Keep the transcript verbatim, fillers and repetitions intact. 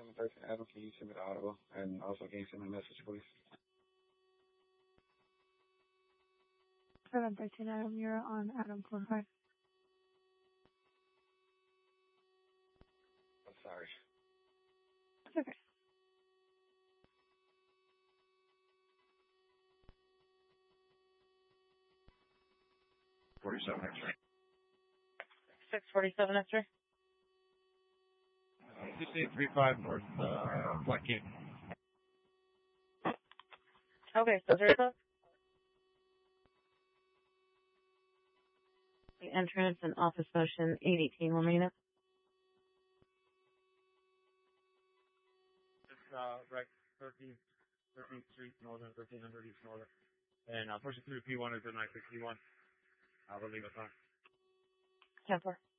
seven thirteen Adam, can you send me the audible? And also, can you send me a message, please? seven thirteen Adam, you're on Adam four five. I'm sorry. It's okay. forty-seven X-ray. six forty-seven X-ray. six eight three five North, uh, Black King. Okay, so three o'clock. The entrance and office motion eight eighteen Lomena. It's, uh, right, thirteenth, thirteenth Street, Northern, thirteen hundred East Northern. And, uh, pushing through P one is the nine sixty-one. I'll leave it on. ten four.